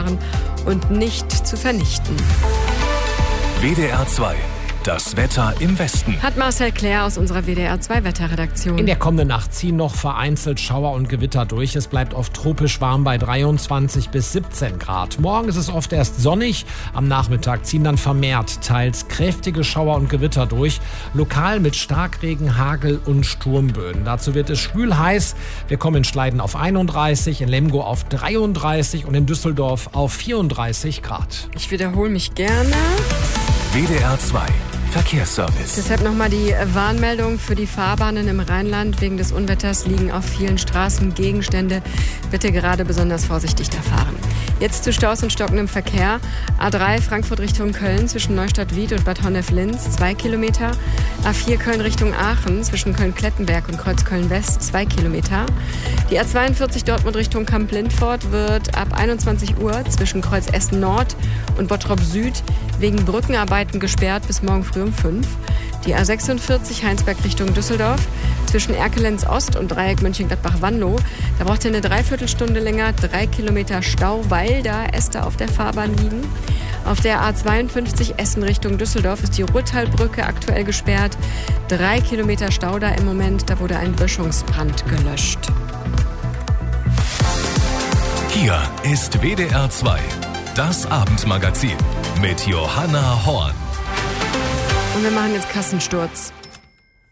bewahren und nicht zu vernichten. WDR 2. Das Wetter im Westen. Hat Marcel Claire aus unserer WDR 2 Wetterredaktion. In der kommenden Nacht ziehen noch vereinzelt Schauer und Gewitter durch. Es bleibt oft tropisch warm bei 23 bis 17 Grad. Morgen ist es oft erst sonnig. Am Nachmittag ziehen dann vermehrt teils kräftige Schauer und Gewitter durch. Lokal mit Starkregen, Hagel und Sturmböen. Dazu wird es schwül heiß. Wir kommen in Schleiden auf 31, in Lemgo auf 33 und in Düsseldorf auf 34 Grad. Ich wiederhole mich gerne. WDR 2. Verkehrsservice. Deshalb nochmal die Warnmeldung für die Fahrbahnen im Rheinland. Wegen des Unwetters liegen auf vielen Straßen Gegenstände. Bitte gerade besonders vorsichtig da fahren. Jetzt zu Staus und stockendem Verkehr. A3 Frankfurt Richtung Köln zwischen Neustadt-Wied und Bad Honnef-Linz 2 Kilometer. A4 Köln Richtung Aachen zwischen Köln-Klettenberg und Kreuzköln-West 2 Kilometer. Die A42 Dortmund Richtung Kamp-Lindfort wird ab 21 Uhr zwischen Kreuz Essen Nord und Bottrop Süd wegen Brückenarbeiten gesperrt bis morgen früh um 5. Die A46 Heinsberg Richtung Düsseldorf zwischen Erkelenz Ost und Dreieck Mönchengladbach-Wanlo. Da braucht ihr eine Dreiviertelstunde länger, 3 Kilometer Stau, weil da Äste auf der Fahrbahn liegen. Auf der A52 Essen Richtung Düsseldorf ist die Ruttalbrücke aktuell gesperrt. 3 Kilometer Stau da im Moment, da wurde ein Böschungsbrand gelöscht. Hier ist WDR 2. Das Abendmagazin mit Johanna Horn. Und wir machen jetzt Kassensturz.